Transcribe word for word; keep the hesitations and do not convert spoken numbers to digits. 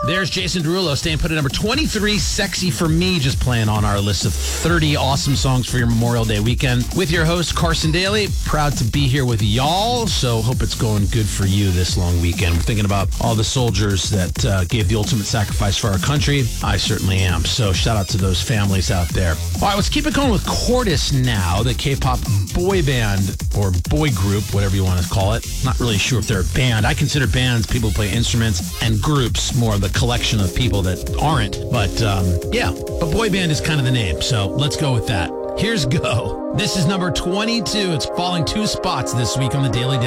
There's Jason Derulo staying put at number twenty-three, Sexy for Me, just playing on our list of thirty awesome songs for your Memorial Day weekend. With your host, Carson Daly. Proud to be here with y'all, so hope it's going good for you this long weekend. We're thinking about all the soldiers that uh, gave the ultimate sacrifice for our country. I certainly am, so shout out to those families out there. All right, let's keep it going with Cordis now, the K-pop boy band or boy group, whatever you want to call it. Not really sure if they're a band. I consider bands people who play instruments, and groups more of the collection of people that aren't. But um, yeah, but boy band is kind of the name, so let's go with that. Here's Go. This is number twenty-two. It's falling two spots this week on the Daily